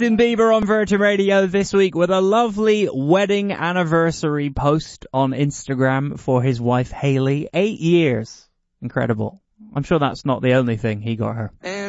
Justin Bieber on Virgin Radio this week with a lovely wedding anniversary post on Instagram for his wife Hailey. 8 years. Incredible. I'm sure that's not the only thing he got her.